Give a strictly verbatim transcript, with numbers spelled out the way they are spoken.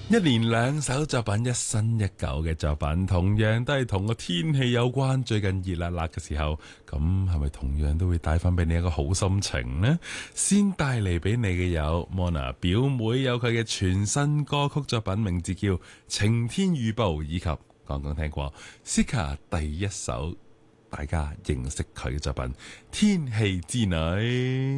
一連兩首作品，一新一舊嘅作品，同樣都係同個天氣有關。最近熱辣辣嘅時候，咁係咪同樣都會帶翻俾你一個好心情呢？先帶嚟俾你嘅有 Mona 表妹有佢嘅全新歌曲作品，名字叫《晴天預報》，以及剛剛聽過 Sika 第一首大家認識佢嘅作品《天氣之女》。